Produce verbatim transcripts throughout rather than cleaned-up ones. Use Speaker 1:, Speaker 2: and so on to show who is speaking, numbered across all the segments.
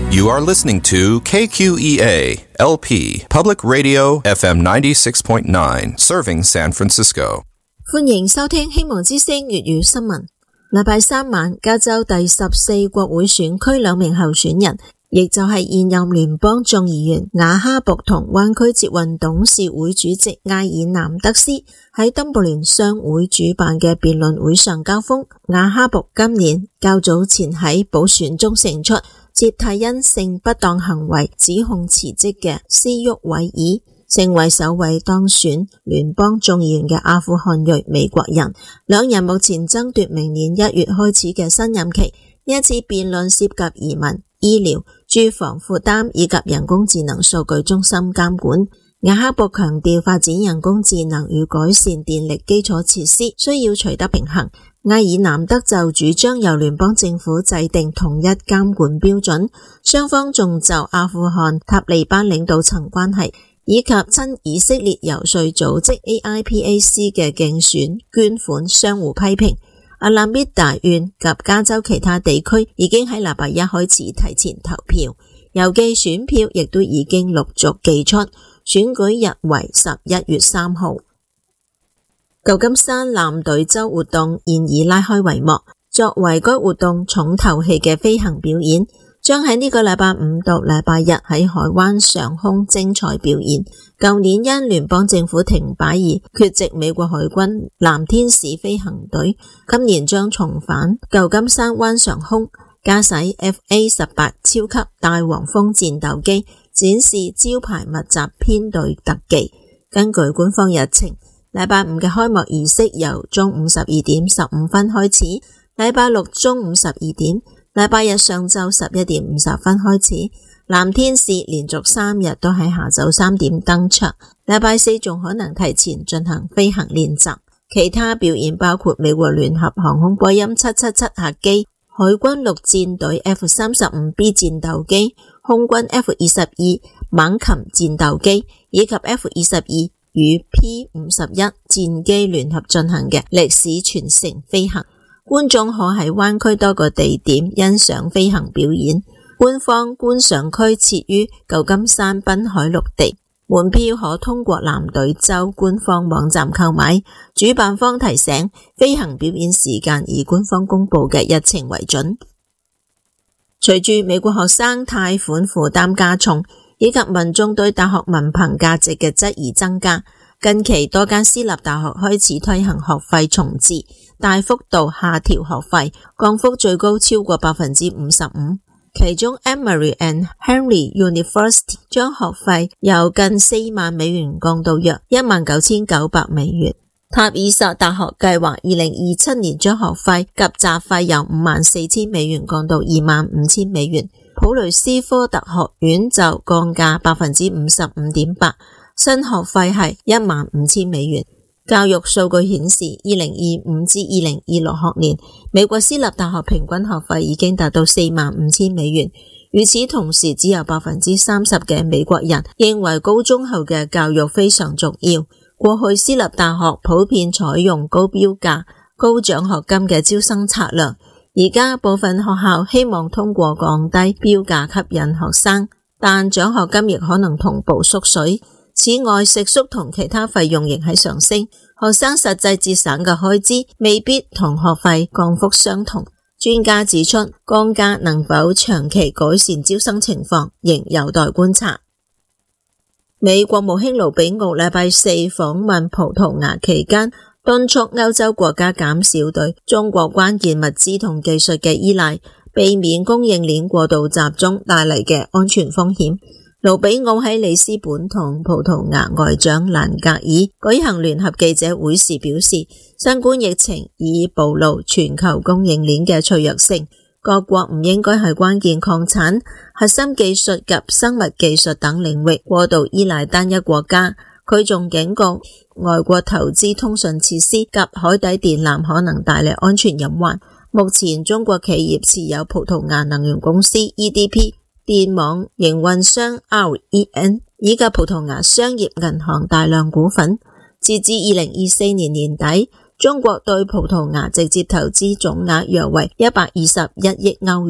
Speaker 1: You are listening to K Q E A L P Public Radio F M ninety-six point nine, serving San Francisco.
Speaker 2: 歡迎收聽希望之聲粵語新聞。禮拜三晚，加州第十四國會選區兩名候選人，亦就係現任聯邦眾議員亞哈博同灣區捷運董事會主席埃爾南德斯喺登布連商會主辦嘅辯論會上交鋒。亞哈博今年較早前喺補選中勝出，接替因性不當行為指控辭職嘅斯沃維爾，成為首位當選聯邦眾議員嘅阿富汗裔美國人。兩人目前爭奪明年一月開始嘅新任期。呢一次辯論涉及移民、醫療、住房負擔以及人工智能數據中心監管。亞哈博強調發展人工智能與改善電力基礎設施需要取得平衡。埃爾南德就主張由聯邦政府制定統一監管標準。雙方仲就阿富汗塔利班領導層關係以及親以色列遊說組織 A I P A C 嘅競選捐款相互批評。阿拉米達縣及加州其他地區已經喺禮拜一開始提前投票，郵寄選票亦都已經陸續寄出，選舉日為十一月三號。舊金山藍隊周活動現已拉開帷幕，作為該活動重頭戲嘅飛行表演，將喺呢個禮拜五到禮拜日喺海灣上空精彩表演。舊年因聯邦政府停擺而缺席美國海軍藍天使飛行隊，今年將重返舊金山灣上空，駕駛 F A 十八 超級大黃蜂戰鬥機，展示招牌密集編隊特技。根據官方日程，禮拜五嘅開幕儀式由中午十二點十五分開始，禮拜六中午十二點，禮拜日上晝十一點五十分開始。藍天使連續三日都喺下晝三點登場，禮拜四仲可能提前進行飛行練習。其他表演包括美國聯合航空波音七七七客機、海軍陸戰隊 F 三十五 B 戰鬥機、空軍 F 二十二猛禽戰鬥機以及 F 二十二與 P 五十一戰機聯合進行嘅歷史傳承飛行。觀眾可喺灣區多個地點欣賞飛行表演。官方觀賞區設於舊金山濱海綠地，門票可通過藍隊州官方網站購買。主辦方提醒，飛行表演時間以官方公布嘅日程為準。隨住美國學生貸款負擔加重，以及民眾對大學文憑價值嘅質疑增加，近期多間私立大學開始推行學費重置，大幅度下調學費，降幅最高超過百分之五十五。其中 Emory and Henry University 將學費由近四萬美元降到約一萬九千九百美元。塔爾薩大學計劃二零二七年將學費及雜費由五萬四千美元降到二萬五千美元。普雷斯科特學院就降價百分之五十五點八，新學費係一萬五千美元。教育數據顯示，二零二五至二零二六學年，美國私立大學平均學費已經達到四萬五千美元。與此同時，只有百分之三十嘅美國人認為高中後嘅教育非常重要。過去私立大學普遍採用高標價、高獎學金嘅招生策略，而家部分學校希望通過降低標價吸引學生，但獎學金亦可能同步縮水。此外，食宿同其他費用仍喺上升，學生實際節省嘅開支未必同學費降幅相同。專家指出，降價能否長期改善招生情況，仍有待觀察。美國務卿盧比奧禮拜四訪問葡萄牙期間，敦促歐洲國家減少對中國關鍵物資同技術嘅依賴，避免供應鏈過度集中帶嚟嘅安全風險。盧比奧喺里斯本同葡萄牙外長蘭格爾舉行聯合記者會時表示，新冠疫情已暴露全球供應鏈嘅脆弱性，各國唔應該喺關鍵礦產、核心技術及生物技術等領域過度依賴單一國家。佢仲警告，外國投資通訊設施及海底電纜可能帶嚟安全隱患。目前中國企業持有葡萄牙能源公司 E D P、電網營運商 R E N 以及葡萄牙商業銀行大量股份。截至二零二四年年底，中國對葡萄牙直接投資總額約為一百二十一億歐元。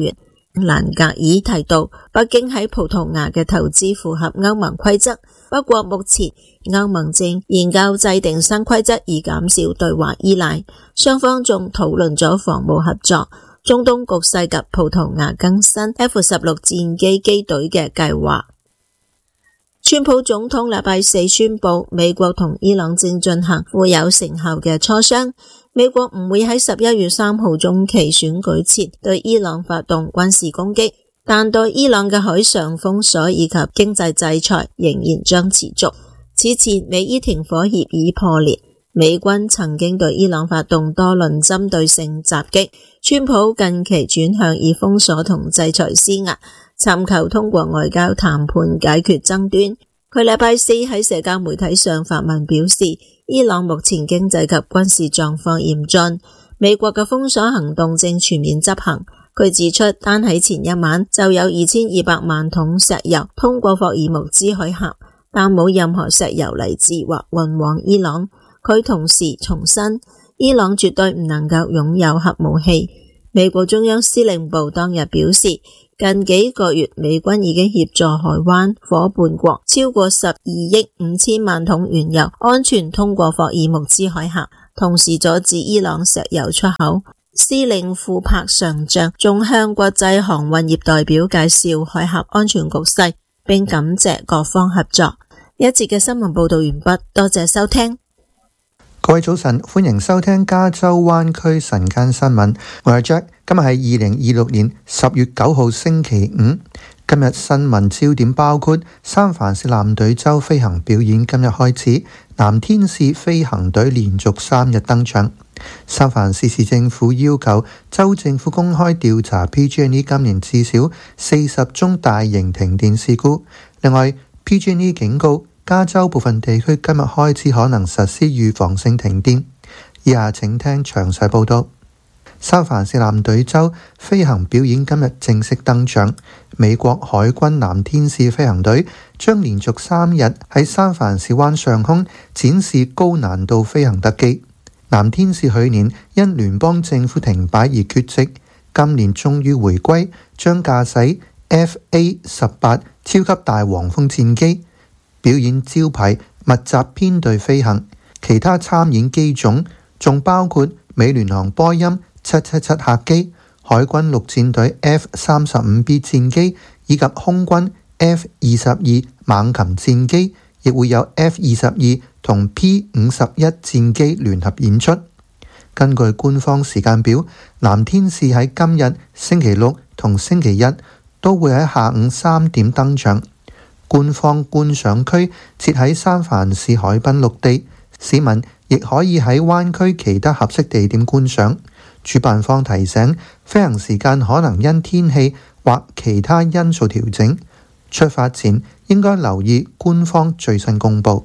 Speaker 2: 蘭格爾提到，北京喺葡萄牙嘅投資符合歐盟規則，不過目前歐盟正研究制定新規則以減少對華依賴，雙方仲討論咗防務合作、中東局勢及葡萄牙更新 F 十六 戰機機隊嘅計劃。川普總統禮拜四宣布，美國同伊朗正進行富有成效嘅磋商，美國唔會喺十一月三號中期選舉前對伊朗發動軍事攻擊，但對伊朗嘅海上封鎖以及經濟制裁仍然將持續。此前美伊停火協議破裂，美軍曾經對伊朗發動多輪針對性襲擊，川普近期轉向以封鎖同制裁施壓，尋求通過外交談判解決爭端。佢禮拜四喺社交媒體上發文表示，伊朗目前經濟及軍事狀況嚴峻，美國嘅封鎖行動正全面執行。佢指出，單喺前一晚就有二千二百萬桶石油通過霍爾木茲海峽，但冇任何石油嚟自或運往伊朗。佢同時重申，伊朗絕對唔能夠擁有核武器。美國中央司令部當日表示，近幾個月美軍已經協助海灣夥伴國超過十二億五千萬桶原油安全通過霍爾木茲海峽，同時阻止伊朗石油出口。司令庫柏上將仲向國際航運業代表介紹海峽安全局勢，並感謝各方合作。一節嘅新聞報道完畢，多謝收聽。
Speaker 3: 各位早晨，歡迎收聽加州灣區晨間新聞。我係 Jack， 今日係二零二六年十月九號星期五。今日新聞焦點包括三藩市藍隊州飛行表演今日開始，藍天使飛行隊連續三日登場。三藩市市政府要求州政府公開調查 P G and E 今年至少四十宗大型停電事故。另外 P G and E 警告加州部分地區今日開始可能實施預防性停電。以下請聽詳細報道。三藩市藍隊州飛行表演今日正式登場，美國海軍藍天使飛行隊將連續三日喺三藩市灣上空展示高難度飛行特技。藍天使去年因聯邦政府停擺而缺席，今年終於回歸，將駕駛 F A 十八超級大黃蜂戰機，表演招牌密集編隊飛行。其他參演機種仲包括美聯航波音七七七客機、海軍陸戰隊 F 三十五 B 戰機以及空軍 F 二十二猛禽戰機，亦會有 F 二十二同 P 五十一戰機聯合演出。根據官方時間表，藍天使喺今日星期六同星期日都會喺下午三點登場。官方觀賞區設喺三藩市海濱陸地，市民亦可以喺灣區其他合適地點觀賞。主辦方提醒，飛行時間可能因天氣或其他因素調整，出發前應該留意官方最新公佈。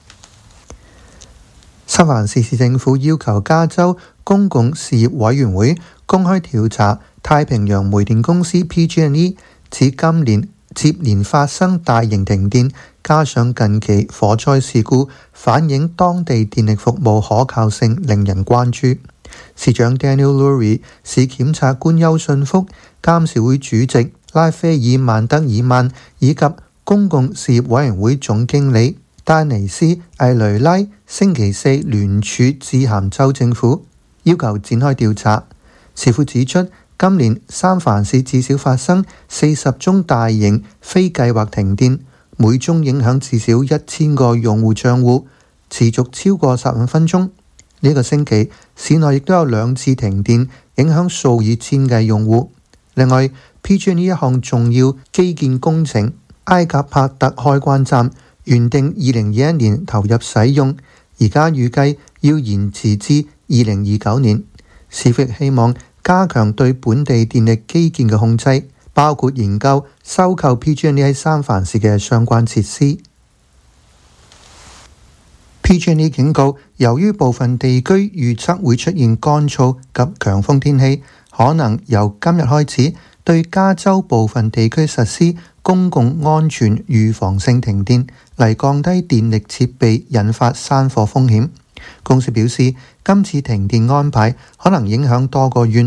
Speaker 3: 三藩市市政府要求加州公共事業委員會公開調查太平洋煤電公司 P G and E， 指今年接連發生大型停電，加上近期火災事故，反映當地電力服務可靠性令人關注。市長 Daniel Lurie、市檢察官邱信福、監事會主席拉斐爾曼德爾曼以及公共事業委員會總經理丹尼斯艾雷拉星期四聯署致函州政府，要求展開調查。市府指出，今年三藩市至少發生四十宗大型非計劃停電，每宗影響至少一千個用戶帳戶，持續超過十五分鐘。呢個星期，市內亦都有兩次停電，影響數以千計用戶。另外 ，P G and E 一項重要基建工程埃格帕特開關站原定二零二一年投入使用，而家預計要延遲至二零二九年。市府希望加強對本地電力基建嘅控制，包括研究收購 P G and E 喺三藩市嘅相關設施。P G and E 警告，由於部分地區預測會出現乾燥及強風天氣，可能由今日開始對加州部分地區實施公共安全預防性停電，嚟降低電力設備引發山火風險。公司表示，今次停電安排可能影響多個縣，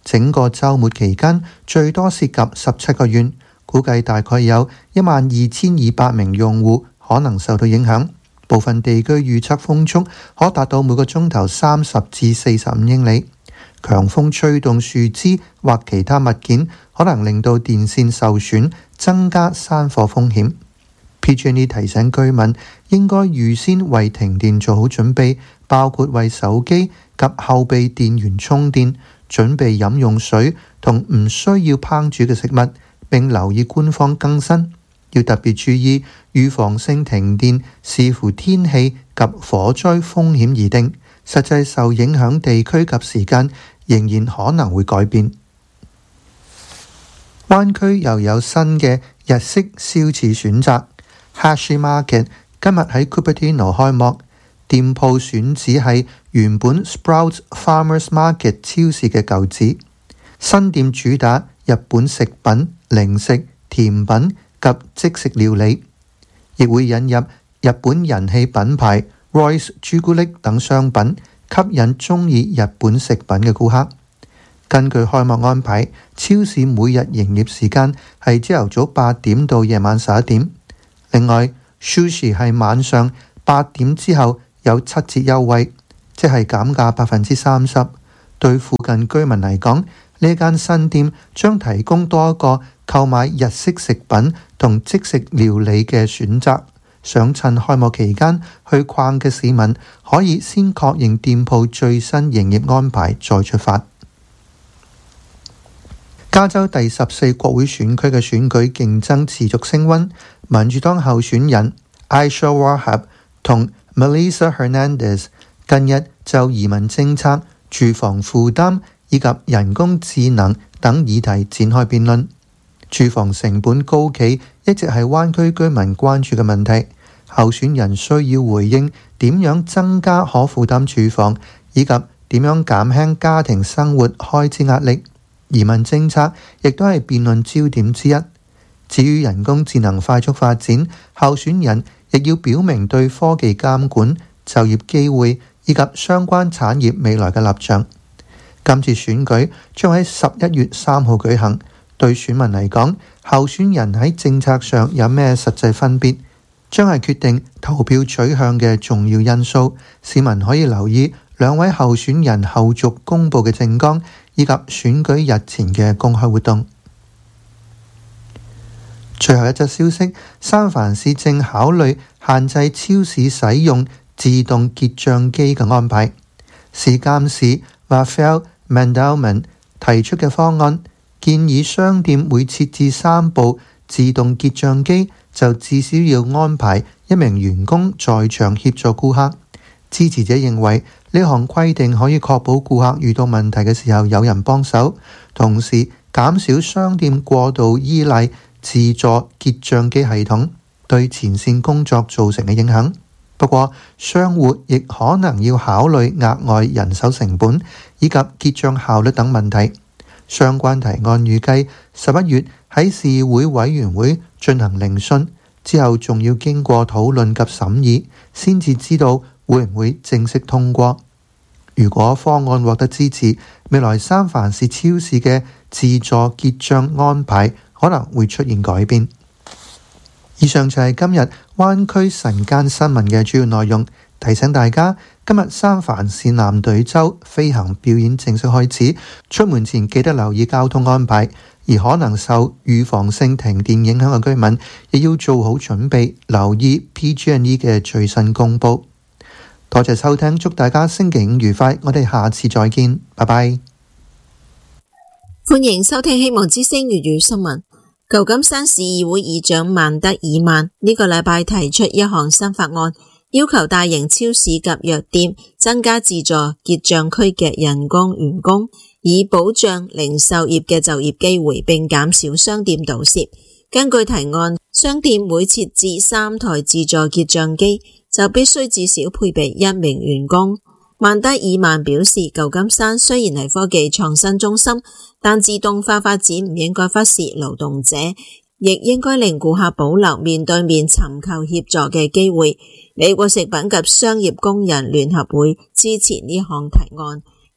Speaker 3: 整個週末期間最多涉及十七個縣，估計大概有一萬二千二百名用戶可能受到影響。部分地區預測風速可達到每個鐘頭三十至四十五英里。強風吹動樹枝或其他物件，可能令到電線受損，增加山火風險。P G and E 提醒居民應該預先為停電做好準備，包括為手機及後備電源充電，準備飲用水同唔需要烹煮嘅食物，並留意官方更新。要特別注意預防性停電視乎天氣及火災風險而定，實際受影響地區及時間仍然可能會改變。灣區又有新嘅日式燒翅選擇 Hashi Market 今日喺 Cupertino 開幕，店鋪選址係原本 Sprouts Farmers Market 超市嘅舊址。新店主打日本食品、零食、甜品及即食料理，亦會引入日本人氣品牌 Royce 朱古力等商品，吸引鍾意日本食品嘅顧客。根據開幕安排，超市每日營業時間係朝頭早八點到夜晚十一點。另外 Sushi 係晚上八點之後有七折優惠，即係減價百分之三十。對附近居民嚟講，呢間新店將提供多一個購買日式食品同即食料理嘅選擇。想趁開幕期間去逛嘅市民，可以先確認店鋪最新營業安排再出發。加州第十四國會選區嘅選舉競爭持續升溫，民主黨候選人 Aisha Wahab 同 Melissa Hernandez 近日就移民政策、住房負擔以及人工智能等議題展開辯論。住房成本高企一直係灣區居民關注嘅問題，候選人需要回應點樣增加可負擔住房，以及點樣減輕家庭生活開支壓力。移民政策亦都係辯論焦點之一。至於人工智能快速發展，候選人亦要表明對科技監管、就業機會以及相關產業未來嘅立場。今次選舉將喺十一月三號舉行。對選民嚟講，候選人喺政策上有咩實際分別，將係決定投票取向嘅重要因素。市民可以留意兩位候選人後續公佈嘅政綱，以及選舉日前嘅公開活動。最後一則消息，三藩市正考慮限制超市使用自動結帳機嘅安排。市監事 Rafael Mandelman 提出嘅方案，建議商店每設置三部自動結帳機，就至少要安排一名員工在場協助顧客。支持者認為呢項規定可以確保顧客遇到問題嘅時候有人幫手，同時減少商店過度依賴自助結帳機系統對前線工作造成嘅影響。不過，商戶亦可能要考慮額外人手成本以及結帳效率等問題。相關提案預計十一月喺市議會委員會進行聆訊，之後仲要經過討論及審議，先至知道會唔會正式通過。如果方案獲得支持，未來三藩市超市嘅自助結帳安排可能會出現改變。以上就係今日灣區晨間新聞嘅主要內容。提醒大家，今日三藩市藍隊州飛行表演正式開始，出門前記得留意交通安排，而可能受預防性停電影響嘅居民亦要做好準備，留意 P G and E 嘅最新公佈。多謝收聽，祝大家星期五愉快，我哋下次再見，拜拜。
Speaker 2: 歡迎收聽希望之聲粵語新聞。舊金山市議會議長曼德爾曼呢個禮拜提出一項新法案，要求大型超市及藥店增加自助結賬區嘅人工員工，以保障零售業嘅就業機會，並減少商店盜竊。根據提案，商店每設置三台自助結賬機，就必須至少配備一名員工。曼德爾曼表示，舊金山雖然係科技創新中心，但自動化發展唔應該忽視勞動者，亦應該令顧客保留面對面尋求協助嘅機會。美國食品及商業工人聯合會支持呢項提案，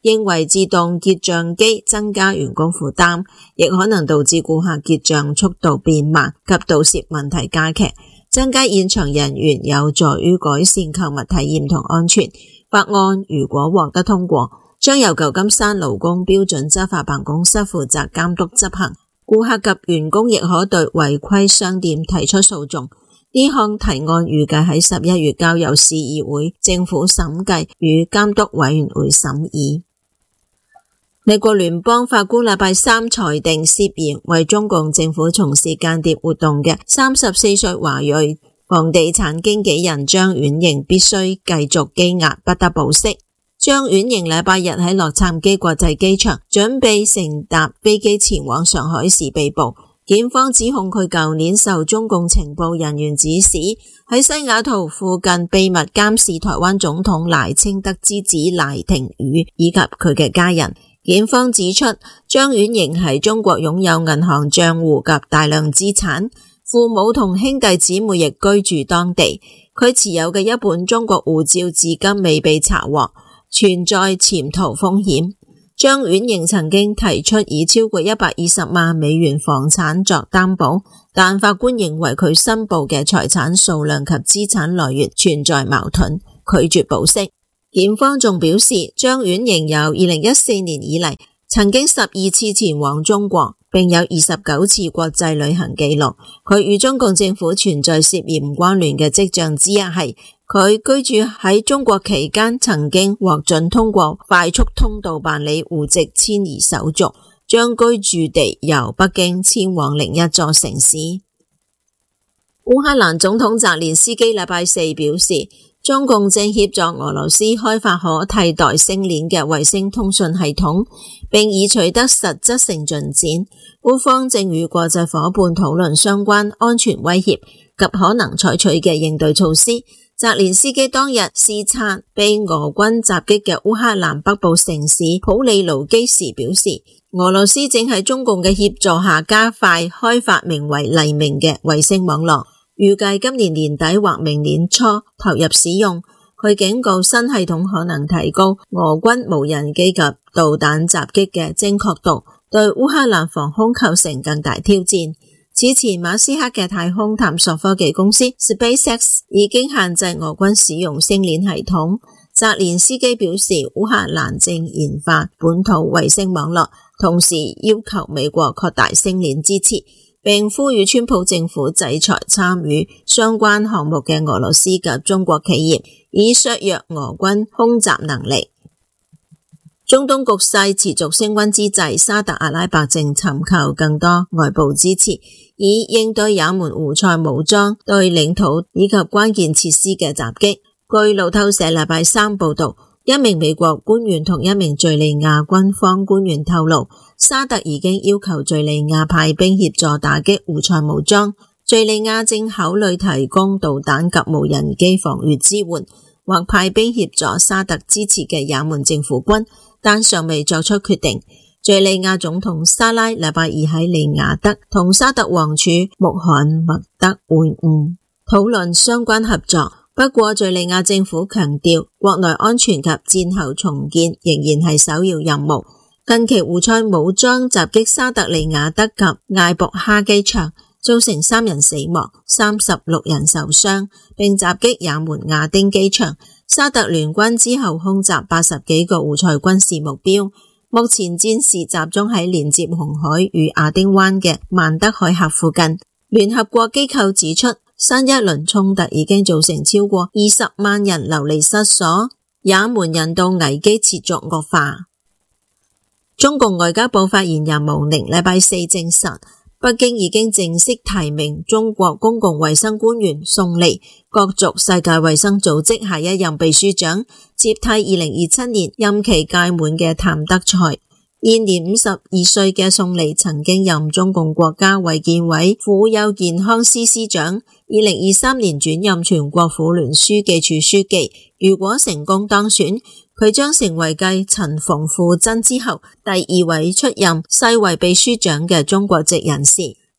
Speaker 2: 認為自動結賬機增加員工負擔，亦可能導致顧客結賬速度變慢及盜竊問題加劇。增加現場人員有助於改善購物體驗同安全。法案如果獲得通過，將由舊金山勞工標準執法辦公室負責監督執行。顧客及員工亦可對違規商店提出訴訟。呢項提案預計喺十一月交由市議會、政府審計與監督委員會審議。美國聯邦法官禮拜三裁定，涉嫌為中共政府從事間諜活動嘅三十四歲華裔房地產經紀人張婉瑩必須繼續羈押，不得保釋。張婉瑩禮拜日喺洛杉磯國際機場準備乘搭飛機前往上海時被捕。檢方指控佢舊年受中共情報人員指使，喺西雅圖附近秘密監視台灣總統賴清德之子賴廷宇以及佢嘅家人。檢方指出，張婉瑩喺中國擁有銀行賬戶及大量資產，父母同兄弟姊妹亦居住當地。佢持有嘅一本中國護照至今未被查獲，存在潛逃風險。張婉瑩曾經提出以超過一百二十萬美元房產作擔保，但法官認為佢申報嘅財產數量及資產來源存在矛盾，拒絕保釋。檢方仲表示，張婉瑩由二零一四年以嚟曾經十二次前往中國，並有二十九次國際旅行記錄。佢與中共政府存在涉嫌關聯嘅跡象之一係，佢居住喺中國期間曾經獲准通過快速通道辦理戶籍遷移手續，將居住地由北京遷往另一座城市。烏克蘭總統澤連斯基禮拜四表示，中共正協助俄羅斯開發可替代星鏈嘅衛星通訊系統，並已取得實質性進展。烏方正與國際夥伴討論相關安全威脅及可能採取嘅應對措施。澤連斯基當日視察被俄軍襲擊嘅烏克蘭北部城市普利盧基時表示，俄羅斯正喺中共嘅協助下加快開發名為黎明嘅衛星網絡，預計今年年底或明年初投入使用。佢警告新系統可能提高俄軍無人機及導彈襲擊嘅精確度，對烏克蘭防空構成更大挑戰。此前馬斯克嘅太空探索科技公司 SpaceX 已經限制俄軍使用星鏈系統。澤連斯基表示，烏克蘭正研發本土衛星網絡，同時要求美國擴大星鏈支持，並呼籲川普政府制裁參與相關項目嘅俄羅斯及中國企業，以削弱俄軍空襲能力。中東局勢持續升溫之際，沙特阿拉伯正尋求更多外部支持，以應對也門胡塞武裝對領土以及關鍵設施嘅襲擊。據路透社禮拜三報道，一名美國官員同一名敘利亞軍方官員透露，沙特已經要求敘利亞派兵協助打擊胡塞武裝，敘利亞正考慮提供導彈及無人機防禦支援，或派兵協助沙特支持嘅也門政府軍，但尚未作出決定。敘利亞總統沙拉禮拜二喺利雅得同沙特王儲穆罕默德會晤，討論相關合作。不過敘利亞政府強調，國內安全及戰後重建仍然係首要任務。近期胡塞武裝襲擊沙特利雅得及艾博哈機場，造成三人死亡、三十六人受傷，並襲擊也門亞丁機場。沙特聯軍之後空襲八十幾個胡塞軍事目標。目前戰事集中喺連接紅海與亞丁灣嘅曼德海峽附近。聯合國機構指出，新一輪衝突已經造成超過二十萬人流離失所，也門人道危機持續惡化。中共外交部發言人毛寧禮拜四證實，北京已經正式提名中國公共衛生官員宋利角逐世界衛生組織下一任秘書長，接替二零二七年任期屆滿嘅譚德塞。現年五十二歲嘅宋利曾經任中共國家衛健委婦幼健康司司長，二零二三年轉任全國婦聯書記處書記。如果成功當選，佢將成為繼陳馮富珍之後第二位出任世衛秘書長嘅中國籍人士。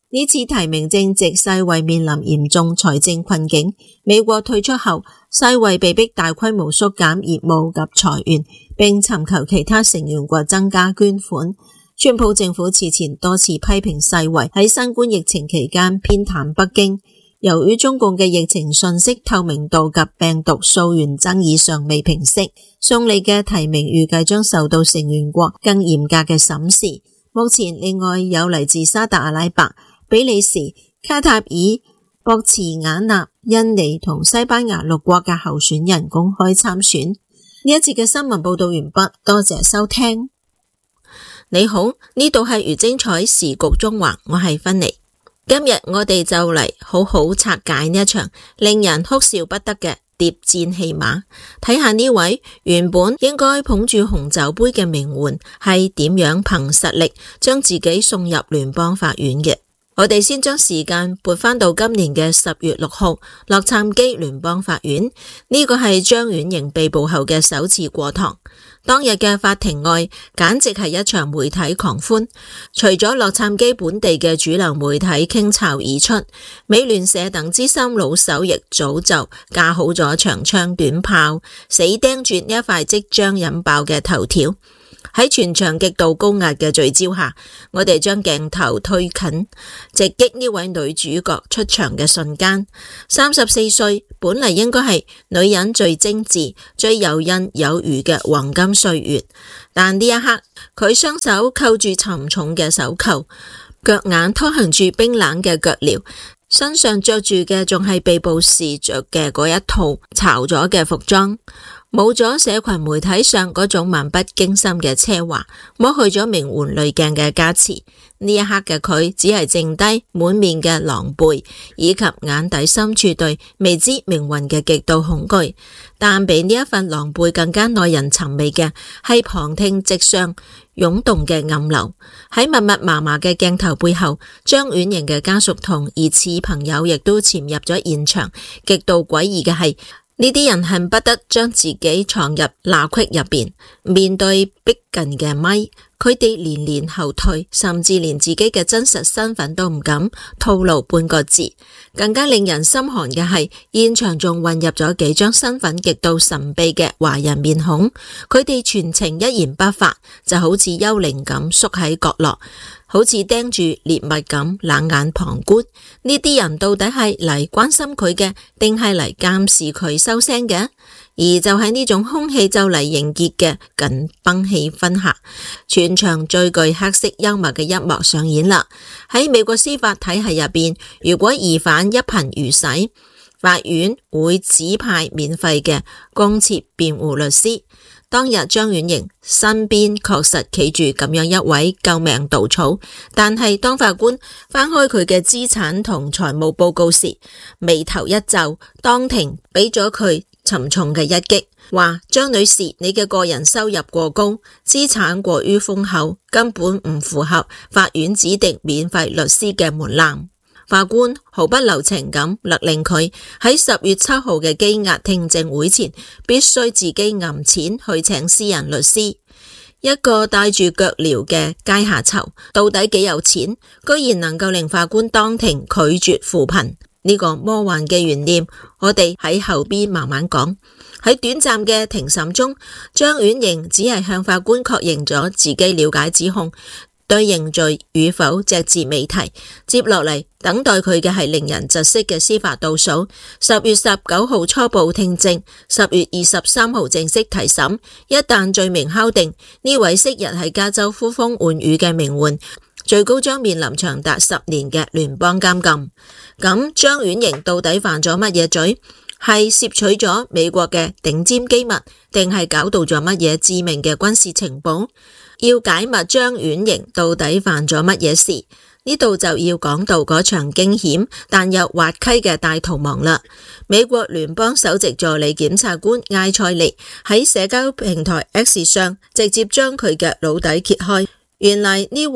Speaker 2: 呢次提名正值世衛面臨嚴重財政困境，美國退出後，世衛被迫大規模縮減業務及裁員，並尋求其他成員國增加捐款。川普政府此前多次批評世衛喺新冠疫情期間偏袒北京。由於中共嘅疫情信息透明度及病毒溯源爭議尚未平息，送嚟嘅提名預計將受到成員國更嚴格嘅審視。目前另外有嚟自沙特阿拉伯、比利時、卡塔爾、博茨瓦納、印尼同西班牙六國嘅候選人公開參選。呢一節嘅新聞報道完畢，多謝收聽。你好，呢度係余精彩時局中華，我係芬妮。今日我哋就嚟好好拆解呢一場令人哭笑不得嘅諜戰戲碼，睇下呢位原本應該捧住紅酒杯嘅名媛係點樣憑實力將自己送入聯邦法院嘅。我哋先將時間撥返到今年嘅十月六號，洛杉磯聯邦法院，呢個係張婉瑩被捕後嘅首次過堂。當日嘅法庭外簡直係一場媒體狂歡，除咗洛杉磯本地嘅主流媒體傾巢而出，美聯社等資深老手亦早就架好咗長槍短炮，死盯住呢一塊即將引爆嘅頭條。喺全場極度高壓嘅聚焦下，我哋將鏡頭推近，直擊呢位女主角出場嘅瞬間。三十四歲，本嚟應該係女人最精緻、最游刃有餘嘅黃金歲月，但呢一刻，佢雙手扣住沉重嘅手扣，腳眼拖行住冰冷嘅腳鐐，身上着住嘅仲係被捕時着嘅嗰一套巢咗嘅服裝。冇咗社群媒體上嗰種漫不經心嘅奢華，抹去咗名媛濾鏡嘅加持，呢一刻嘅佢只係剩低滿面嘅狼狽，以及眼底深處對未知命運嘅極度恐懼。但比呢一份狼狽更加耐人尋味嘅係旁聽席上湧動嘅暗流。喺密密麻麻嘅鏡頭背後，張婉瑩嘅家屬同疑似朋友亦都潛入咗現場。極度詭異嘅係，呢啲人恨不得將自己藏入罅隙入邊，面對逼近嘅咪，佢哋連連後退，甚至連自己嘅真實身份都唔敢透露半個字。更加令人心寒嘅係，現場仲混入咗幾張身份極度神秘嘅華人面孔，佢哋全程一言不發，就好似幽靈咁縮喺角落，好似盯住獵物咁冷眼旁觀。呢啲人到底係嚟關心佢嘅，定係嚟監視佢收聲嘅？而就喺呢種空氣就嚟凝結嘅緊繃氣氛下，全場最具黑色幽默嘅一幕上演啦。喺美國司法體系入邊，如果疑犯一貧如洗，法院會指派免費嘅公設辯護律師。當日張婉瑩身邊確實企住咁樣一位救命稻草，但係當法官翻開佢嘅資產同財務報告時，眉頭一皺，當庭俾咗佢沉重嘅一擊，話張女士，你嘅個人收入過高，資產過於豐厚，根本唔符合法院指定免費律師嘅門檻。法官毫不留情咁勒令佢喺十月七號嘅羈押聽證會前，必須自己揞錢去請私人律師。一個帶住腳鐐嘅階下囚，到底幾有錢，居然能夠令法官當庭拒絕扶貧。呢個魔幻嘅懸念，我哋喺後邊慢慢講。喺短暫嘅庭審中，張婉瑩只係向法官確認咗自己了解指控，對認罪與否隻字未提。接落嚟等待佢嘅係令人窒息嘅司法倒數。十月十九號初步聽證，十月二十三號正式提審。一旦罪名敲定，呢位昔日喺加州呼風喚雨嘅名媛，最高將面臨長達十年嘅聯邦監禁。咁張婉瑩到底犯咗乜嘢罪？係攝取咗美國嘅頂尖機密，定係搞到咗乜嘢致命嘅軍事情報？要解密張婉瑩到底犯咗乜嘢事，呢度就要講到嗰場驚險但又滑稽嘅大逃亡啦。美國聯邦首席助理檢察官艾塞利喺社交平台 X 上直接將佢嘅老底揭開，原來呢位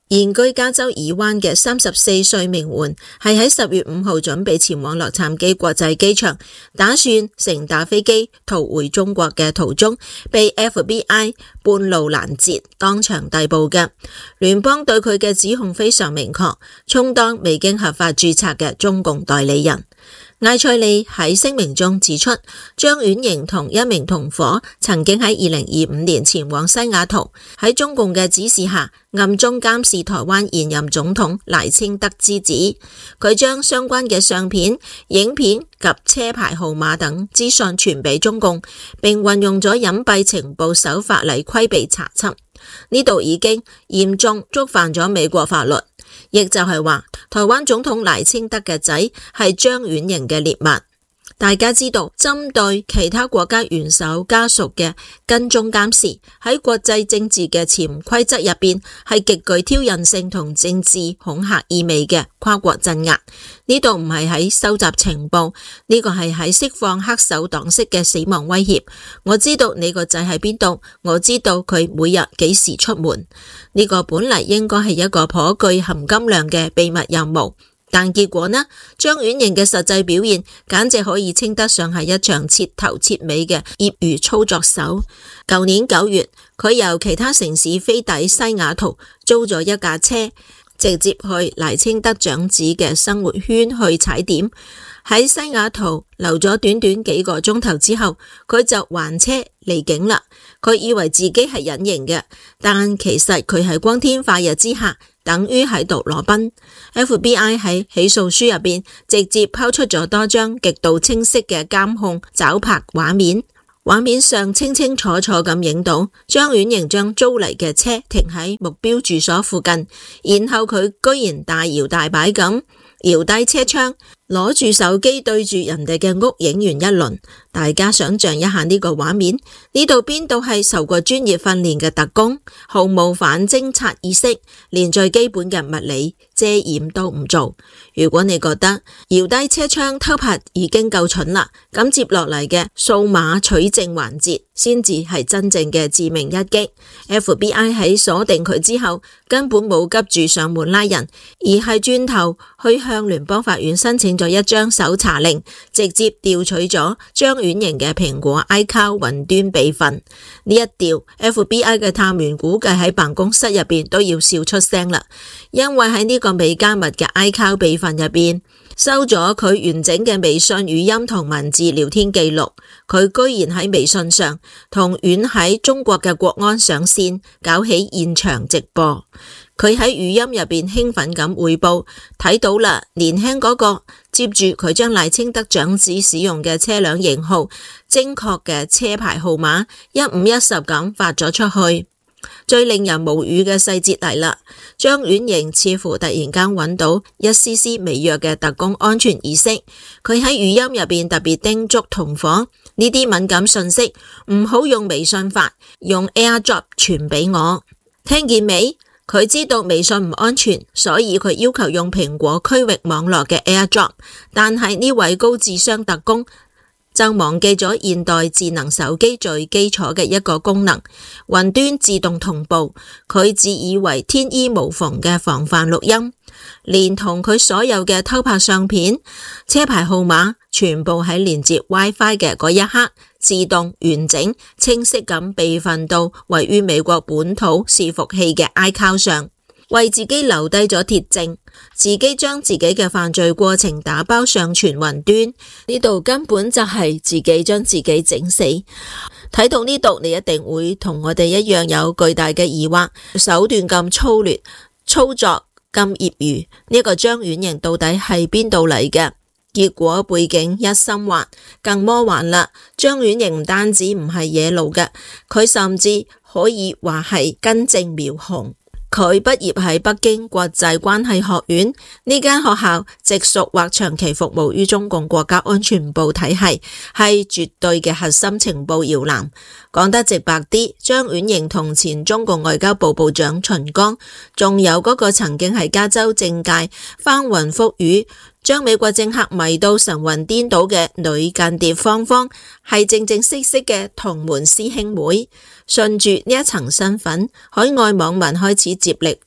Speaker 2: 現居加州爾灣嘅三十四歲名媛係喺十月五號準備前往洛杉磯國際機場，打算乘搭飛機逃回中國嘅途中，被 F B I 半路攔截，當場逮捕嘅。聯邦對佢嘅指控非常明確，充當未經合法註冊嘅中共代理人。艾塞利喺聲明中指出，張婉瑩同一名同夥曾經喺二零二五年前往西雅圖，喺中共嘅指示下暗中監視台灣現任總統賴清德之子。佢將相關嘅相片、影片及車牌號碼等資訊傳俾中共，並運用咗隱蔽情報手法嚟規避查緝。呢度已經嚴重觸犯咗美國法律。亦就係話，台灣總統賴清德嘅仔係張婉瑩嘅獵物。大家知道，針對其他國家元首家屬嘅跟蹤監視，喺國際政治嘅潛規則入邊係極具挑釁性同政治恐嚇意味嘅跨國鎮壓。呢度唔係喺收集情報，呢個係喺釋放黑手黨式嘅死亡威脅。我知道你個仔喺邊度，我知道佢每日幾時出門。呢個本嚟應該係一個頗具含金量嘅秘密任務。但結果呢？張婉瑩嘅實際表現簡直可以稱得上係一場徹頭徹尾嘅業餘操作手。舊年九月，佢由其他城市飛抵西雅圖，租咗一架車，直接去賴清德長子嘅生活圈去踩點。喺西雅圖留咗短短幾個鐘頭之後，佢就還車離境啦。佢以為自己係隱形嘅，但其實佢係光天化日之下，等於喺度裸奔。F B I 喺起訴書入邊直接拋出咗多張極度清晰嘅監控抓拍畫面，畫面上清清楚楚咁影到張婉瑩將租嚟嘅車停喺目標住所附近，然後佢居然大搖大擺咁搖低車窗，攞住手機對住人哋嘅屋影完一輪。大家想象一下呢個畫面，呢度邊度係受過專業訓練嘅特工，毫無反偵察意識，連最基本嘅物理遮掩都唔做。如果你覺得搖低車窗偷拍已經夠蠢啦，咁接落嚟嘅數碼取證環節先至係真正嘅致命一擊。F B I 喺鎖定佢之後，根本冇急住上門拉人，而係轉頭去向聯邦法院申請咗一張搜查令，直接調取咗張婉瑩嘅蘋果 iCloud 雲端備份。呢一調 F B I 嘅探員估計喺辦公室入邊都要笑出聲啦，因為喺呢個未加密嘅 iCloud 備份入邊收咗佢完整嘅微信語音同文字聊天記錄。佢居然喺微信上同遠喺中國嘅國安上線搞起現場直播。佢喺語音入邊興奮咁匯報，睇到啦，年輕嗰個，接住佢將賴清德長子使用嘅車輛型號、精確嘅車牌號碼一五一十咁發咗出去。最令人無語嘅細節嚟啦，張婉瑩似乎突然間揾到一絲絲微弱嘅特工安全意識。佢喺語音入邊特別叮囑同夥，呢啲敏感信息唔好用微信發，用 AirDrop 傳俾我。聽見未？佢知道微信唔安全，所以佢要求用蘋果區域網絡嘅 AirDrop。但係呢位高智商特工就忘記咗現代智能手機最基礎嘅一個功能——雲端自動同步。佢自以為天衣無縫嘅防範錄音，連同佢所有嘅偷拍相片、車牌號碼，全部喺連接 WiFi 嘅嗰一刻，自動完整清晰咁備份到位於美國本土伺服器嘅 iCloud 上，為自己留低咗鐵證，自己將自己嘅犯罪過程打包上傳雲端。呢度根本就係自己將自己整死。睇到呢度，你一定會同我哋一樣有巨大嘅疑惑，手段咁粗劣，操作咁業餘，呢個張婉瑩到底係邊度嚟嘅？結果背景一心滑，更魔幻啦！張婉瑩唔單止唔係野路嘅，佢甚至可以話係根正苗紅。佢畢業喺北京國際關係學院，呢間學校直屬或長期服務於中共國家安全部體系，係絕對嘅核心情報搖籃。講得直白啲，張婉瑩同前中共外交部部長秦剛，仲有嗰個曾經喺加州政界翻雲覆雨，將美國政客迷到神魂顛倒嘅女間諜芳芳，係正正式式嘅同門師兄妹。順住呢一層身份，海外網民開始接力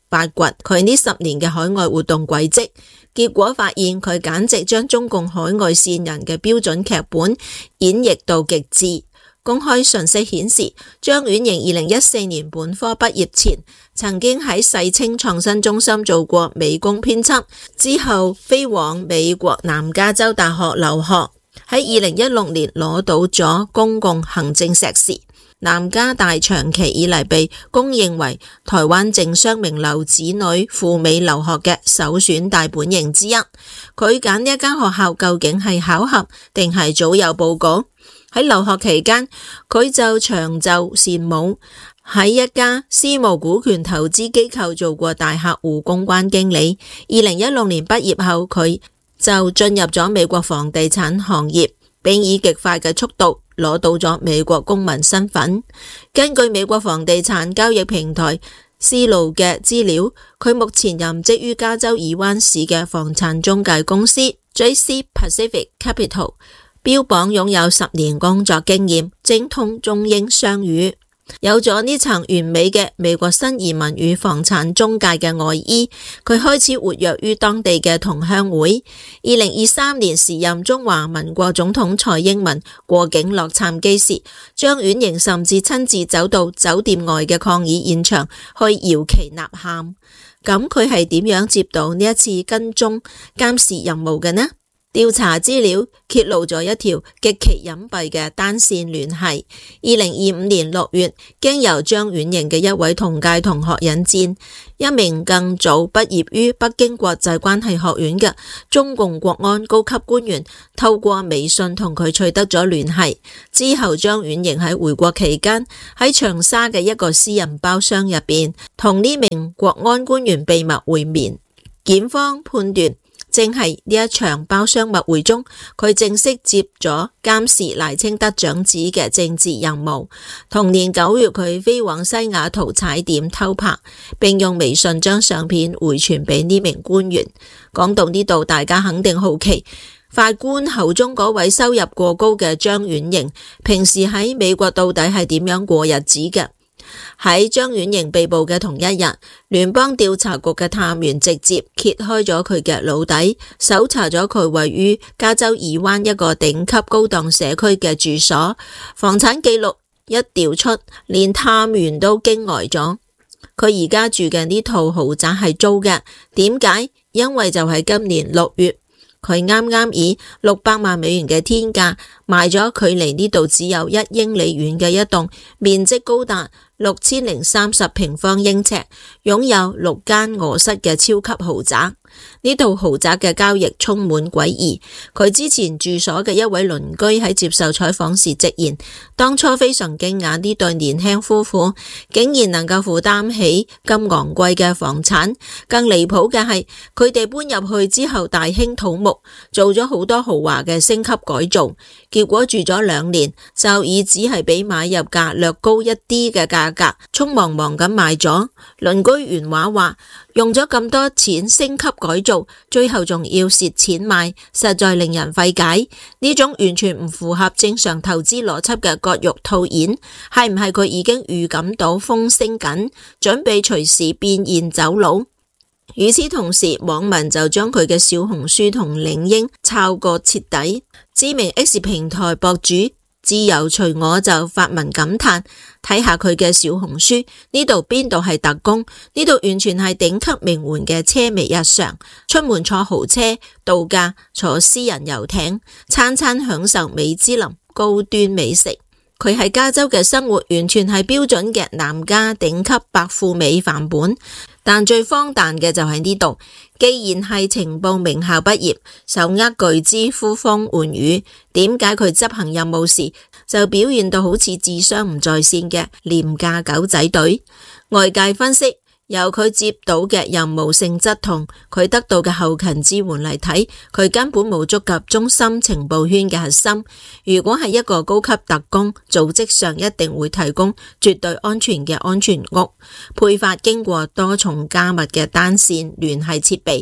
Speaker 2: 發掘佢呢十年嘅海外活動軌跡，結果發現佢簡直將中共海外線人嘅標準劇本演繹到極致。公開信息顯示，張婉瑩二零一四年本科畢業前，曾經喺世青創新中心做過美工編輯，之後飛往美國南加州大學留學，喺二零一六年攞到咗公共行政碩士。南加大長期以嚟被公認為台灣政商名流子女赴美留學嘅首選大本營之一。佢揀呢一間學校究竟係巧合定係早有報告？喺留學期間，佢就長袖善舞，喺一家私募股權投資機構做過大客戶公關經理。二零一六年畢業後，佢就進入咗美國房地產行業，並以極快嘅速度攞到咗美國公民身份。根據美國房地產交易平台絲路嘅資料，佢目前任職於加州爾灣市嘅房產中介公司 J C Pacific Capital，標榜擁有十年工作經驗，精通中英雙語。有咗呢層完美嘅美國新移民與房產中介嘅外衣，佢開始活躍於當地嘅同鄉會。二零二三年時任中華民國總統蔡英文過境洛杉磯時，張婉瑩甚至親自走到酒店外嘅抗議現場去搖旗吶喊。咁佢係點樣接到呢一次跟蹤監視任務嘅呢？調查資料揭露咗一條極其隱蔽嘅單線聯繫。二零二五年六月，經由張婉瑩嘅一位同屆同學引薦，一名更早畢業於北京國際關係學院嘅中共國安高級官員，透過微信同佢取得咗聯繫。之後，張婉瑩喺回國期間，喺長沙嘅一個私人包廂入邊，同呢名國安官員秘密會面。檢方判斷，正係呢一場包廂密會中，佢正式接咗監視賴清德長子嘅政治任務。同年九月，佢飛往西雅圖踩點偷拍，並用微信將相片回傳俾呢名官員。講到呢度，大家肯定好奇，法官口中嗰位收入過高嘅張婉瑩，平時喺美國到底係點樣過日子嘅？喺張婉瑩被捕嘅同一日，聯邦調查局嘅探員直接揭開咗佢嘅腦底，搜查咗佢位於加州爾灣一個頂級高檔社區嘅住所，房產記錄一調出，連探員都驚呆咗。佢而家住嘅呢套豪宅係租嘅，點解？因為就係今年六月，佢啱啱以六百萬美元嘅天價賣咗距離呢度只有一英里遠嘅一棟面積高達六千零三十平方英尺、擁有六間臥室嘅超級豪宅。呢套豪宅嘅交易充滿詭異。佢之前住所嘅一位鄰居喺接受採訪時直言，當初非常驚訝呢對年輕夫婦竟然能夠負擔起咁昂貴嘅房產。更離譜嘅係，佢哋搬入去之後大興土木，做咗好多豪華嘅升級改造，結果住咗兩年就以只係比買入價略高一啲嘅價格匆忙忙咁賣咗。鄰居原話話，用咗咁多錢升級改造，最後仲要蝕錢賣，實在令人費解。呢種完全唔符合正常投資邏輯嘅割肉套現，係唔係佢已經預感到風聲緊，準備隨時變現走佬？與此同時，網民就將佢嘅小紅書同領英抄個徹底。知名 X 平台博主自由隨我就發文感嘆，睇下佢嘅小紅書，呢度邊度係特工，呢度完全係頂級名媛嘅奢靡日常，出門坐豪車，度假坐私人遊艇，餐餐享受米芝林高端美食。佢喺加州嘅生活完全係標準嘅南加頂級白富美範本。但最荒誕嘅就係呢度，既然係情報名校畢業，手握巨資呼風喚雨，點解佢執行任務時就表現到好似智商唔在線嘅廉價狗仔隊？外界分析，由佢接到嘅任務性質同佢得到嘅後勤支援嚟睇，佢根本冇觸及中心情報圈嘅核心。如果係一個高級特工，組織上一定會提供絕對安全嘅安全屋，配發經過多重加密嘅單線聯繫設備，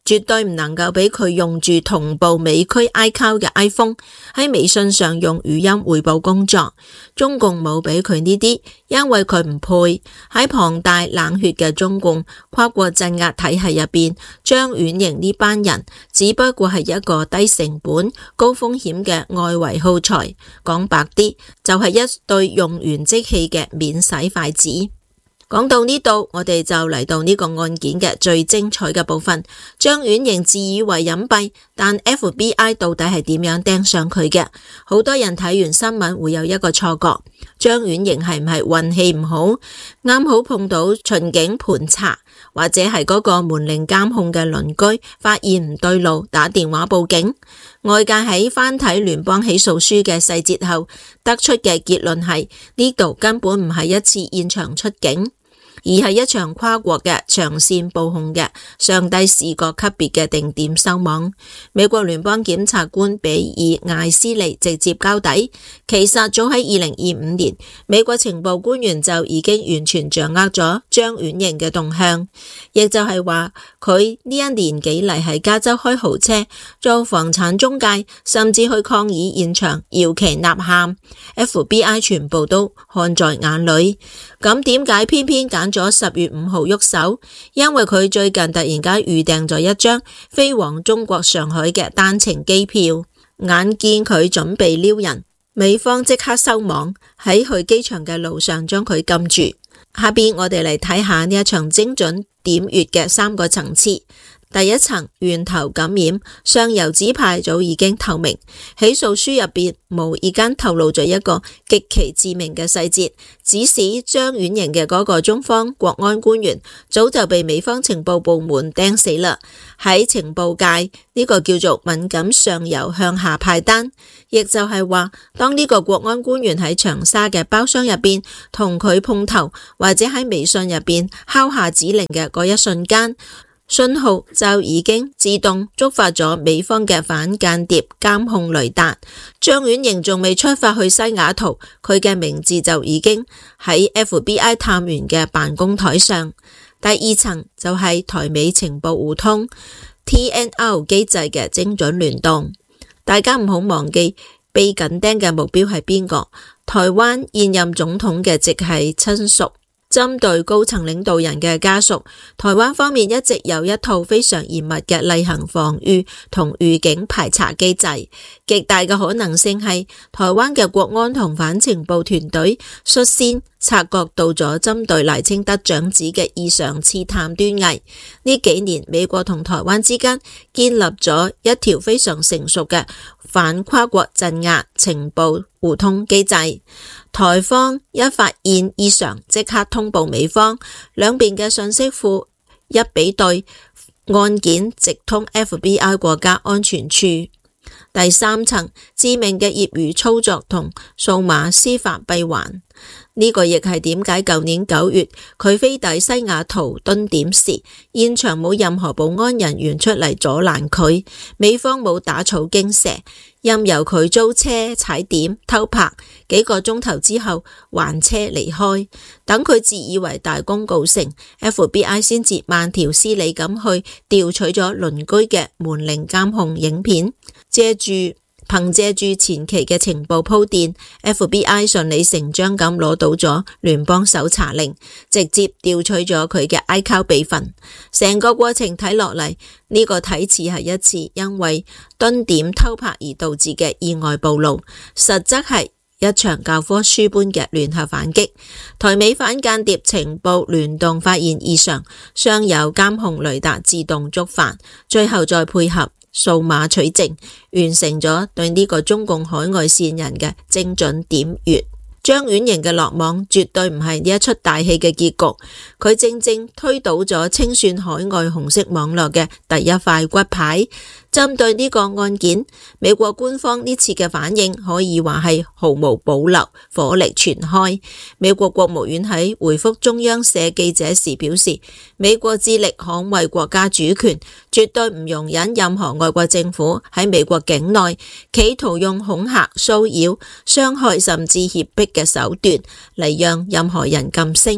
Speaker 2: 絕對唔能夠俾佢用住同步美區 iCloud 嘅 iPhone 喺微信上用語音匯報工作。中共冇俾佢呢啲，因為佢唔配。喺龐大冷血嘅中共跨國鎮壓體系入邊，張婉瑩呢班人只不過係一個低成本、高風險嘅外圍耗材。講白啲，就係一對用完即棄嘅免洗筷子。講到呢度，我哋就嚟到呢個案件嘅最精彩嘅部分。張婉瑩自以為隱蔽，但 F B I 到底係點樣盯上佢嘅？好多人睇完新聞會有一個錯覺，張婉瑩係唔係運氣唔好，啱好碰到巡警盤查，或者係嗰個門鈴監控嘅鄰居發現唔對路，打電話報警。外界喺翻睇聯邦起訴書嘅細節後，得出嘅結論係呢度根本唔係一次現場出警，而係一場跨國嘅長線布控嘅上帝視覺級別嘅定點收網。美國聯邦檢察官比爾艾斯利直接交底，其實早喺二零二五年，美國情報官員就已經完全掌握咗張婉瑩嘅動向，亦就係話佢呢一年幾嚟喺加州開豪車、做房產中介，甚至去抗議現場搖旗吶喊 ，F B I 全部都看在眼裏。咁點解偏偏揀咗十月五號喐手？因為佢最近突然間預訂咗一張飛往中國上海嘅單程機票，眼見佢準備撩人，美方即刻收網，喺去機場嘅路上將佢禁住。下邊我哋嚟睇下呢一場精準點穴嘅三個層次。第一層，源頭感染，上游指派早已經透明，起訴書入邊無意間透露咗一個極其致命嘅細節，指使張婉瑩嘅嗰個中方國安官員早就被美方情報部門釘死啦。喺情報界呢個叫做敏感上游向下派單，亦就係話當呢個國安官員喺長沙嘅包廂入邊同佢碰頭，或者喺微信入邊敲下指令嘅嗰一瞬間，信號就已經自動觸發咗美方嘅反間諜監控雷達。張婉瑩仲未出發去西雅圖，佢嘅名字就已經喺 F B I 探員嘅辦公台上。第二層就係台美情報互通 T N R 機制嘅精準聯動。大家唔好忘記被緊盯嘅目標係邊個？台灣現任總統嘅直系親屬。針對高層領導人嘅家屬，台灣方面一直有一套非常嚴密嘅例行防禦同預警排查機制，極大嘅可能性係台灣嘅國安同反情報團隊率先察覺到咗針對賴清德長子嘅異常刺探端倪。呢幾年美國同台灣之間建立咗一條非常成熟嘅反跨國鎮壓情報互通機制，台方一發現異常即刻通報美方，兩邊嘅信息庫一比對，案件直通 F B I 國家安全處。第三層，致命嘅業餘操作同數碼司法閉環。呢個亦係點解舊年九月佢飛抵西雅圖蹲點時，現場冇任何保安人員出嚟阻攔佢，美方冇打草驚蛇，任由佢租車踩點偷拍，幾個鐘頭之後還車離開，等佢自以為大功告成， F B I 先至慢條斯理咁去調取咗鄰居嘅門鈴監控影片，借住憑借住前期嘅情報鋪墊 ，F B I 順理成章咁攞到咗聯邦搜查令，直接調取咗佢嘅 iCloud 備份。成個過程睇落嚟，呢個睇似係一次因為蹲點偷拍而導致嘅意外暴露，實則係一場教科書般嘅聯合反擊。台美反間諜情報聯動發現異常，上游監控雷達自動觸發，最後再配合數碼取證，完成咗對呢個中共海外線人嘅精準點穴。張婉瑩嘅落網絕對唔係呢一出大戲嘅結局，佢正正推倒咗清算海外紅色網絡嘅第一塊骨牌。針對呢個案件，美國官方呢次嘅反應可以話係毫無保留，火力全開。美國國務院喺回覆中央社記者時表示，美國致力捍衛國家主權，絕對唔容忍任何外國政府喺美國境內企圖用恐嚇、騷擾、傷害甚至脅迫嘅手段嚟讓任何人噤聲。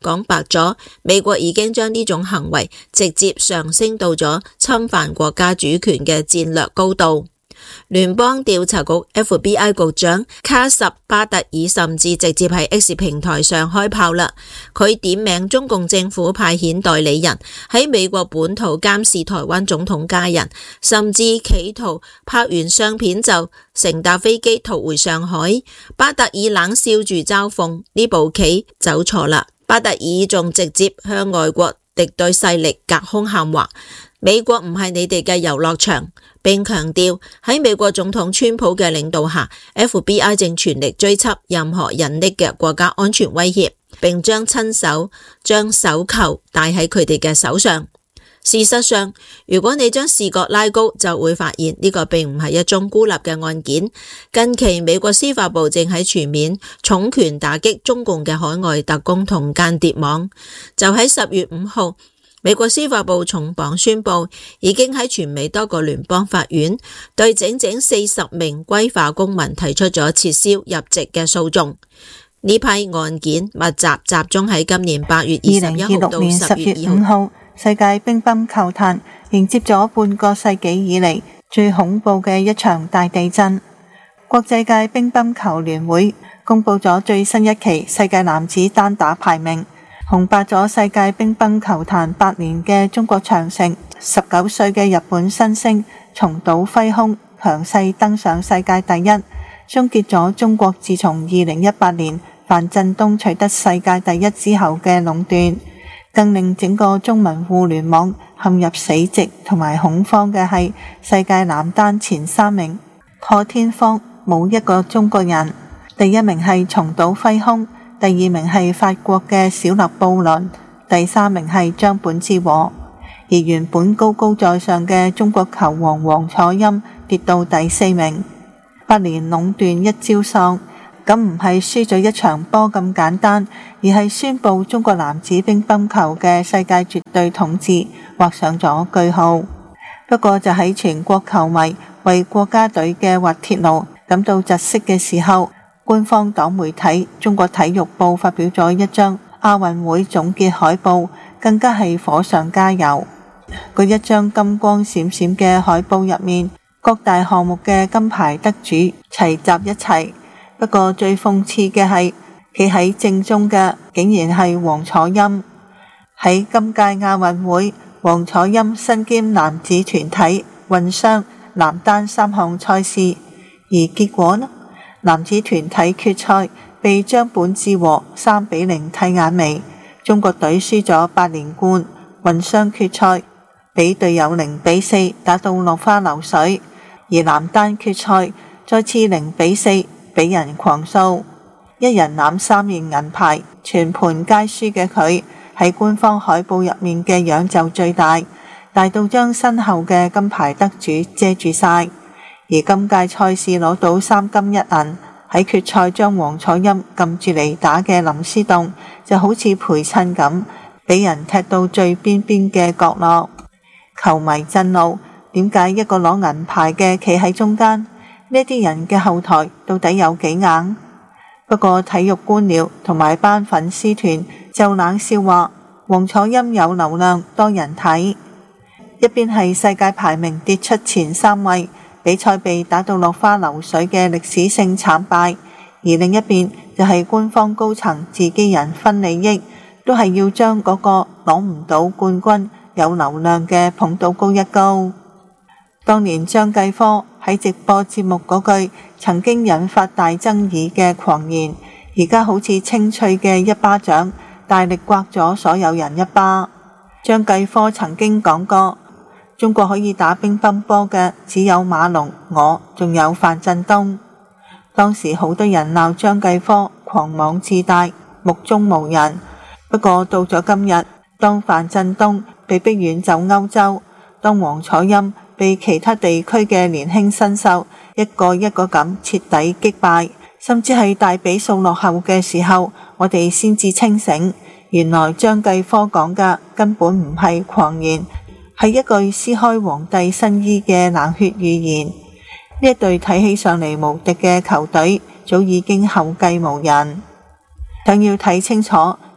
Speaker 2: 講白咗，美國已經將呢種行為直接上升到咗侵犯國家主權嘅戰略高度。聯邦調查局 F B I 局長卡什巴特爾甚至直接喺 X 平台上開炮啦，佢點名中共政府派遣代理人喺美國本土監視台灣總統家人，甚至企圖拍完相片就乘搭飛機逃回上海。巴特爾冷笑住嘲諷呢步棋走錯啦。巴特爾仲直接向外國敵對勢力隔空喊話，美國唔係你哋嘅遊樂場，並強調喺美國總統川普嘅領導下 F B I 正全力追緝任何隱匿嘅國家安全威脅，並將親手將手銬戴喺佢哋嘅手上。事實上，如果你將視覺拉高，就會發現呢個並唔係一宗孤立嘅案件。近期美國司法部正喺全面重拳打擊中共嘅海外特工同間諜網。就喺十月五號，美國司法部重磅宣布，已經喺全美多個聯邦法院對整整四十名歸化公民提出咗撤銷入籍嘅訴訟。呢批案件密集集中喺今年八月二十一號到十月二號。
Speaker 4: 世界乒乓球壇迎接咗半個世紀以嚟最恐怖嘅一場大地震。國際界乒乓球聯會公布咗最新一期世界男子單打排名，紅白咗世界乒乓球壇八年嘅中國長城，十九歲嘅日本新星松島輝空強勢登上世界第一，終結咗中國自從二零一八年樊振東取得世界第一之後嘅壟斷。更令整個中文互聯網陷入死寂同埋恐慌嘅係世界男單前三名破天荒冇一個中國人，第一名係松島輝空，第二名係法國嘅小勒布倫，第三名係張本智和。而原本高高在上嘅中國球王王楚欽跌到第四名，八年壟斷一朝喪。咁唔係輸咗一場波咁簡單，而係宣布中國男子乒乓球嘅世界絕對統治畫上咗句號。不過就喺全國球迷為國家隊嘅滑鐵盧感到窒息嘅時候，官方黨媒體中國體育部發表咗一張亞運會總結海報，更加係火上加油。嗰一張金光閃閃嘅海報入面，各大項目嘅金牌得主齊集一齊。不過最諷刺嘅係，企喺正中嘅竟然係王楚欽。喺今屆亞運會，王楚欽身兼男子團體、混雙、男單三項賽事，而結果呢？男子團體決賽被張本智和三比零剃眼眉，中國隊輸咗八連冠。混雙決賽俾隊友零比四打到落花流水，而男單決賽再次零比四。俾人狂掃，一人攬三面銀牌，全盤皆輸嘅佢喺官方海報入面嘅樣就最大，大到將身後嘅金牌得主遮住晒。而今屆賽事攞到三金一銀，喺決賽將王楚欽撳住嚟打嘅林思棟就好似陪襯咁，俾人踢到最邊邊嘅角落。球迷震怒，點解一個攞銀牌嘅企喺中間？呢啲人嘅後台到底有幾硬？不過體育官僚同埋班粉絲團就冷笑話，王楚欽有流量多人睇。一邊係世界排名跌出前三位，比賽被打到落花流水嘅歷史性慘敗，而另一邊就係官方高層自己人分利益，都係要將嗰個攞唔到冠軍有流量嘅捧到高一高。當年張繼科喺直播節目嗰句曾經引發大爭議嘅狂言，而家好似清脆嘅一巴掌，大力刮咗所有人一巴。張繼科曾經講過，中國可以打乒乓波嘅只有馬龍，我仲有樊振東。當時好多人鬧張繼科狂妄自大，目中無人。不過到咗今日，當樊振東被逼遠走歐洲，當王楚欽被其他地區嘅年輕新秀一個一個咁徹底擊敗，甚至係大比數落後嘅時候，我哋先至清醒，原來張繼科講嘅根本唔係狂言，係一句撕開皇帝新衣嘅冷血預言。呢一隊睇起上嚟無敵嘅球隊早已經後繼無人。想要睇清楚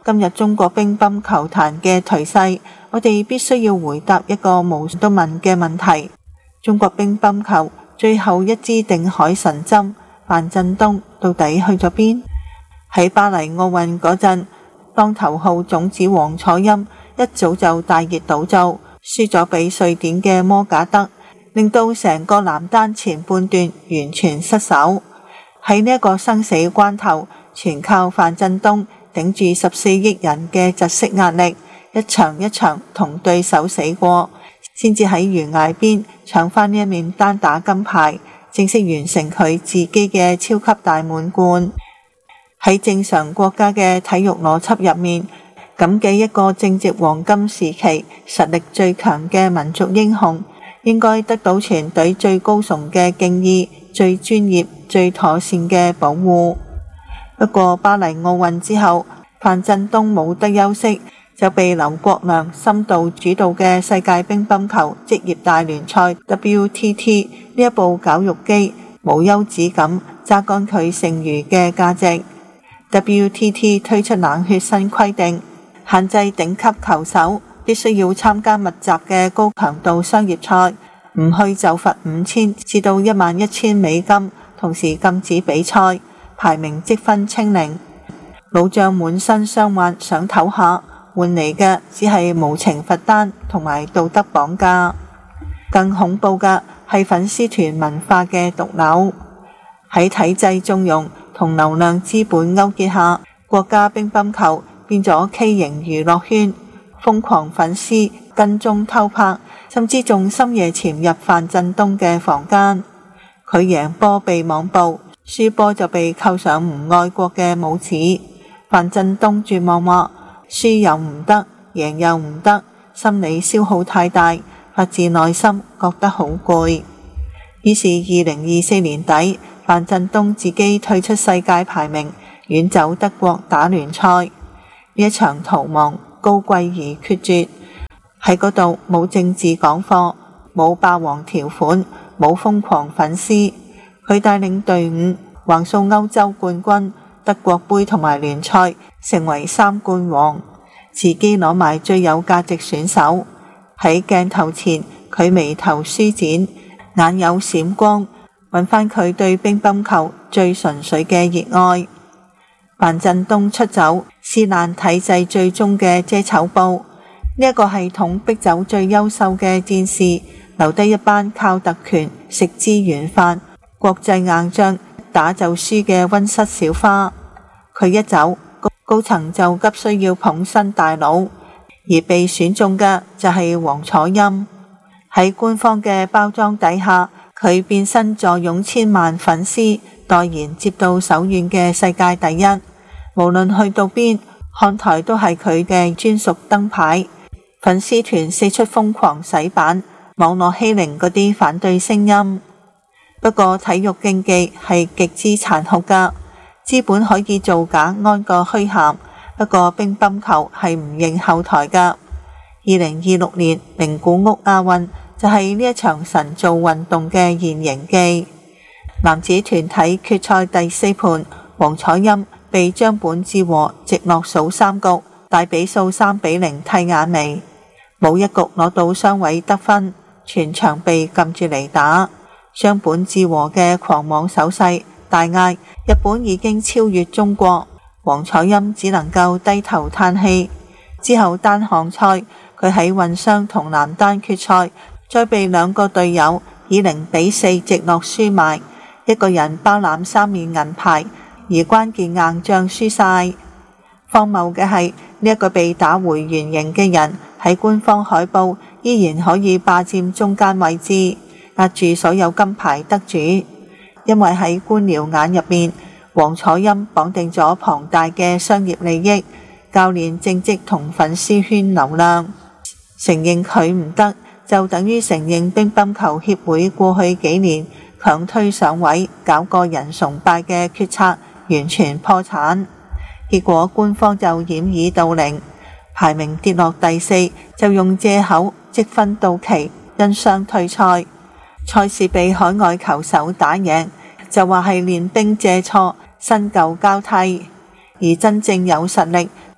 Speaker 4: 今日中國乒乓球壇嘅頹勢，我哋必須要回答一個無數都問嘅問題：中國乒乓球最後一支定海神針樊振東到底去咗邊？喺巴黎奧運嗰陣，當頭號種子王楚欽一早就大熱倒灶，輸咗俾瑞典嘅摩賈德，令到成個男單前半段完全失守。喺呢一個生死關頭，全靠樊振東頂住十四億人嘅窒息壓力，一場一場同對手死過，先至喺懸崖邊搶翻呢一面單打金牌，正式完成佢自己嘅超級大滿貫。喺正常國家嘅體育邏輯入面，咁嘅一個正值黃金時期、實力最強嘅民族英雄，應該得到全隊最高崇嘅敬意、最專業、最妥善嘅保護。不過巴黎奧運之後，樊振東冇得休息，就被劉國梁深度主導嘅世界乒乓球職業大聯賽 W T T 呢一部絞肉機無休止咁榨乾佢剩餘嘅價值。W T T 推出冷血新規定，限制頂級球手必須要參加密集嘅高強度商業賽，唔去就罰五千至到一萬一千美金，同時禁止比賽，排名積分清零。老將滿身傷患想唞下，換嚟嘅只係無情罰單同埋道德綁架。更恐怖嘅係粉絲團文化嘅毒瘤，喺體制縱容同流量資本勾結下，國家乒乓球變咗畸形娛樂圈，瘋狂粉絲跟蹤偷拍，甚至仲深夜潛入樊振東嘅房間。佢贏波被網暴，輸波就被扣上唔愛國嘅帽子。樊振東絕望話：輸又唔得，贏又唔得，心理消耗太大，發自內心覺得好攰。於是二零二四年底，樊振東自己退出世界排名，遠走德國打聯賽。呢一場逃亡高貴而決絕，喺嗰度冇政治講課，冇霸王條款，冇瘋狂粉絲。佢帶領隊伍橫掃歐洲冠軍、德國杯同埋聯賽，成為三冠王，自己攞埋最有價值選手。喺鏡頭前，佢眉頭舒展，眼有閃光，揾返佢對乒乓球最純粹嘅熱愛。樊振東出走，撕爛體制最終嘅遮醜布。呢一個系統逼走最優秀嘅戰士，留低一班靠特權食資源飯、國際硬仗打就輸嘅溫室小花。佢一走，高層就急需要捧新大佬，而被選中嘅就係王楚欽。喺官方嘅包裝底下，佢變身坐擁千萬粉絲，代言接到手軟嘅世界第一。無論去到邊，看台都係佢嘅專屬燈牌。粉絲團四出瘋狂洗版，網絡欺凌嗰啲反對聲音。不過體育競技係極之殘酷噶，資本可以造假安個虛銜，不過乒乓球係唔認後台噶。二零二六年名古屋亞運就係呢一場神造運動嘅現形記。男子團體決賽第四盤，王楚欽被張本智和直落數三局，大比數三比零剃眼眉，冇一局攞到雙位得分，全場被撳住嚟打。張本智和嘅狂妄手勢大嗌日本已經超越中國，王楚欽只能夠低頭嘆氣。之後單項賽，佢喺混雙同男單決賽再被兩個隊友以零比四直落輸埋，一個人包攬三面銀牌，而關鍵硬仗輸晒。荒謬嘅係呢一個被打回原形嘅人喺官方海報依然可以霸佔中間位置，壓住所有金牌得主。因為喺官僚眼入面，王楚欽綁定咗龐大嘅商業利益，教練政績同粉絲圈流量。承認佢唔得，就等於承認乒乓球協會過去幾年強推上位、搞個人崇拜嘅決策完全破產。結果官方就掩耳盜鈴，排名跌落第四，就用借口積分到期因傷退賽。賽事被海外球手打贏，就話係練兵借錯，新舊交替。而真正有實力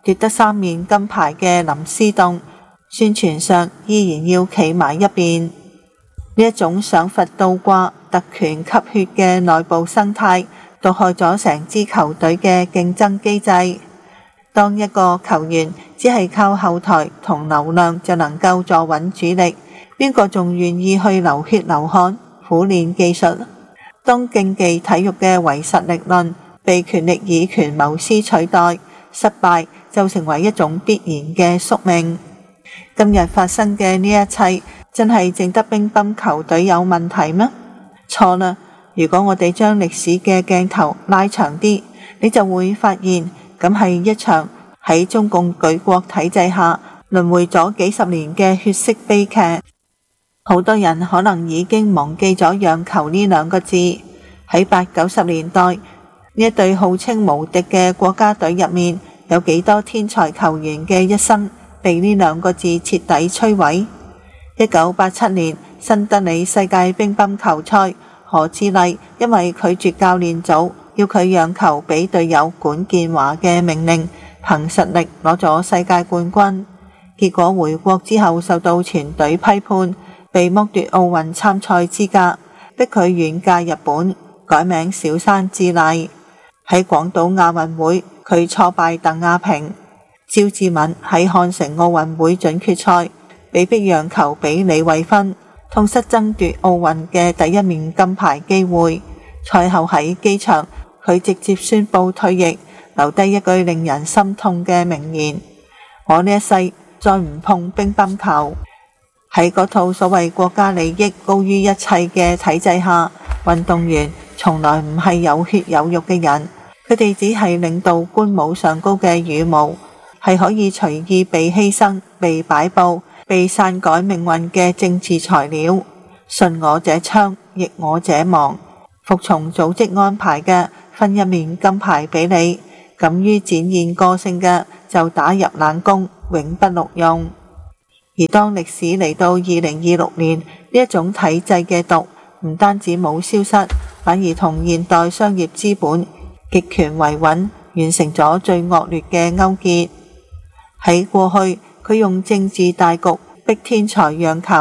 Speaker 4: 奪得三面金牌嘅林思棟，宣傳上依然要企埋一邊。呢一種賞罰倒掛、特權吸血嘅內部生態，毒害咗成支球隊嘅競爭機制。當一個球員只係靠後台同流量就能夠坐穩主力，邊個仲願意去流血流汗苦練技術？當競技體育嘅唯實力論被權力以權謀私取代，失敗就成為一種必然嘅宿命。今日發生嘅呢一切，真係淨得乒乓球隊有問題咩？錯啦！如果我哋將歷史嘅鏡頭拉長啲，你就會發現，咁係一場喺中共舉國體制下輪迴咗幾十年嘅血色悲劇。好多人可能已經忘記咗讓球呢兩個字。喺八九十年代，呢一隊號稱無敵嘅國家隊入面，有幾多天才球員嘅一生被呢兩個字徹底摧毀。一九八七年新德里世界乒乓球賽，何志麗因為拒絕教練組要佢讓球俾隊友管建華嘅命令，憑實力攞咗世界冠軍。結果回國之後受到全隊批判，被剝奪奧運參賽資格，逼佢遠嫁日本，改名小山智麗。喺廣島亞運會，佢挫敗鄧亞萍。趙志敏喺漢城奧運會準決賽，被逼讓球俾李慧芬，痛失爭奪奧運嘅第一面金牌機會。賽後喺機場，佢直接宣布退役，留低一句令人心痛嘅名言：我呢一世再唔碰乒乓球。喺嗰套所謂國家利益高於一切嘅體制下，運動員從來唔係有血有肉嘅人，佢哋只係領導官帽上高嘅羽毛，係可以隨意被犧牲、被擺佈、被篡改命運嘅政治材料。順我者昌，逆我者亡。服從組織安排嘅，分一面金牌俾你；敢於展現個性嘅，就打入冷宮，永不錄用。而當歷史嚟到二零二六年，呢一種體制嘅毒唔單止冇消失，反而同現代商業資本極權維穩完成咗最惡劣嘅勾結。喺過去，佢用政治大局逼天才讓球。